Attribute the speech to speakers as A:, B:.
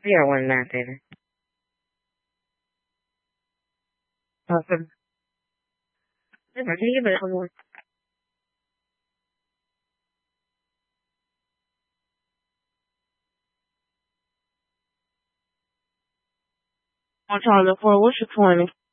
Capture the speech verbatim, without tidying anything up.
A: zero one nine seven. Awesome. Can you give me the one? I'm trying to look for what's your twenty?